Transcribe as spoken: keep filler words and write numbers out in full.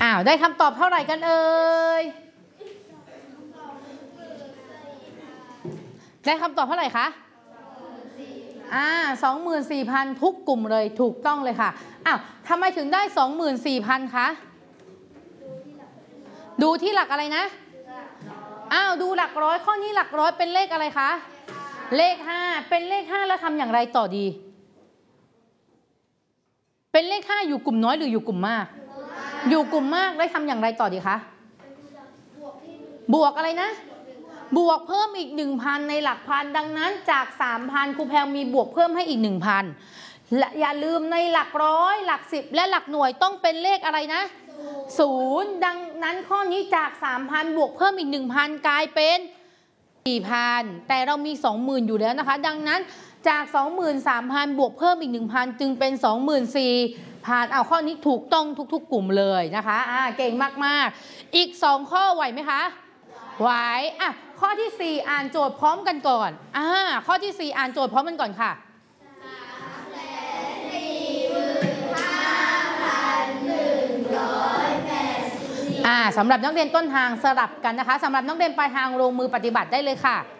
อ้าวได้คำตอบเท่าไหร่กันเอ่ยได้คำตอบเท่าไหร่คะอ่าสองหมื่นสี่พันทุกกลุ่มเลยถูกต้องเลยค่ะอ้าวทำไมถึงได้สองหมื่นสี่พันคะดูที่หลักอะไรนะอ้าวดูหลักร้อยข้อนี้หลักร้อยเป็นเลขอะไรคะเลขห้าเป็นเลขห้าแล้วทำอย่างไรต่อดีเป็นเลขห้าอยู่กลุ่มน้อยหรืออยู่กลุ่มมากอยู่กลุ่มมากแล้วทำอย่างไรต่อดีคะบวกอะไรนะบวกเพิ่มอีก หนึ่งพัน ในหลักพันดังนั้นจาก สามพัน ครูแพรมีบวกเพิ่มให้อีก หนึ่งพัน และอย่าลืมในหลักร้อยหลักสิบและหลักหน่วยต้องเป็นเลขอะไรนะศูนย์ดังนั้นข้อนี้จาก สามพัน บวกเพิ่มอีก หนึ่งพัน กลายเป็น สี่พัน แต่เรามี สองหมื่น อยู่แล้วนะคะดังนั้นจาก สองหมื่นสามพัน บวกเพิ่มอีก หนึ่งพัน จึงเป็น สองหมื่นสี่พัน ผ่านเอาข้อนี้ถูกต้องทุกๆกลุ่มเลยนะคะอ่าเก่งมากๆอีกสองข้อไหวไหมคะไหวอ่ะข้อที่สี่อ่านโจทย์พร้อมกันก่อนอ่าข้อที่สี่อ่านโจทย์พร้อมกันก่อนค่ะอ่าสำหรับนักเรียนต้นทางสลับกันนะคะสำหรับนักเรียนปลายทางลงมือปฏิบัติได้เลยค่ะ